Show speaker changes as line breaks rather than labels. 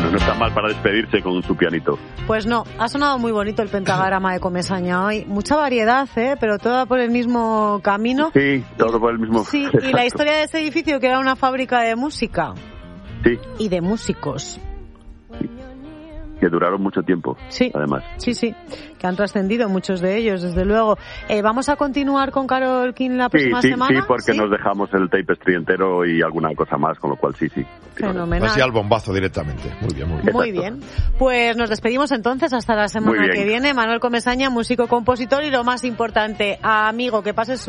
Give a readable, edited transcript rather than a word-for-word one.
Bueno, no está mal para despedirse con su pianito.
Pues no, ha sonado muy bonito el pentagrama de Comesaña hoy. Mucha variedad, pero toda por el mismo camino.
Sí, todo por el mismo.
Sí,
Exacto.
y la historia de ese edificio que era una fábrica de música.
Sí.
Y de músicos.
Que duraron mucho tiempo,
sí,
además.
Sí, que han trascendido muchos de ellos, desde luego. ¿Vamos a continuar con Carole King la próxima semana?
Sí, porque nos dejamos el Tapestry entero y alguna cosa más, con lo cual sí.
Fenomenal.
Pues sí, al bombazo directamente. Muy bien, muy bien.
Muy bien. Pues nos despedimos entonces hasta la semana que viene. Manuel Comesaña, músico, compositor y lo más importante, amigo, que pases